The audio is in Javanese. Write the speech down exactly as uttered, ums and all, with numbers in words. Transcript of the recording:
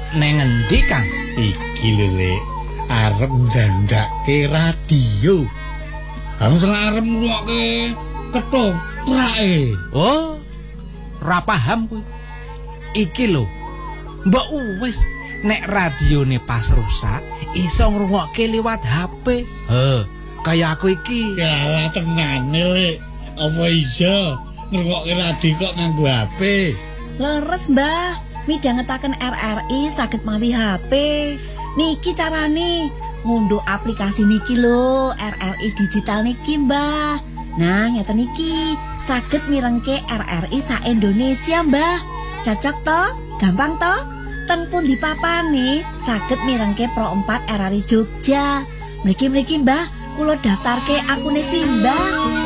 neng endi Kang? Iki lho Lek, arep ndandake radio. Harus arep ngrungokke ketoprak. Oh, ora paham kuwi. Iki lho, mbok wis nek radione pas rusak iso ngrungokke liwat H P. Heh, kaya aku iki. Ya tenane Lek. Apa iso ngrungokke radio kok nganggo H P? Leres Mbah, midhangetaken R R I saged mawi H P. Niki carane ngunduh aplikasi niki lho, R R I digital niki Mbah. Nah, ngeten niki saged mirengke R R I sa Indonesia Mbah. Cocok to? Gampang to? Ten pundi papane saged mirengke Pro empat R R I Jogja. Mriki-mriki Mbah, kula daftarke akune Simbah.